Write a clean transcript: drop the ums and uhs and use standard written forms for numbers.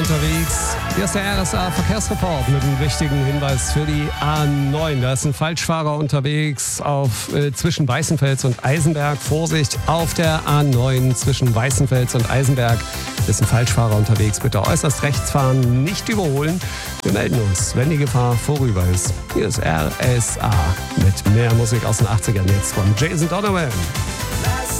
unterwegs. Hier ist der RSA-Verkehrsreport mit einem wichtigen Hinweis für die A9. Da ist ein Falschfahrer unterwegs zwischen Weißenfels und Eisenberg. Vorsicht, auf der A9 zwischen Weißenfels und Eisenberg ist ein Falschfahrer unterwegs. Bitte äußerst rechts fahren, nicht überholen. Wir melden uns, wenn die Gefahr vorüber ist. Hier ist RSA mit mehr Musik aus den 80ern jetzt von Jason Donovan.